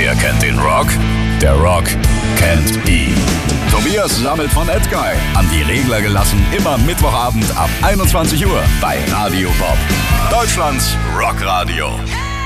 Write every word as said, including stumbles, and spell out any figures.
Wer kennt den Rock? Der Rock kennt ihn. Tobias sammelt von Edguy. An die Regler gelassen, immer Mittwochabend ab einundzwanzig Uhr bei Radio Bob. Deutschlands Rockradio.